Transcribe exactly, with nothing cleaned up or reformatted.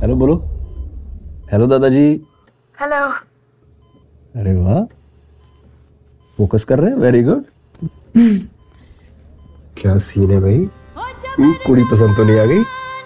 Hello बोलो। Hello दादाजी। Hello. अरे वाह, फोकस कर रहे हैं, वेरी गुड। क्या सीन है भाई, कुड़ी पसंद तो नहीं आ गई?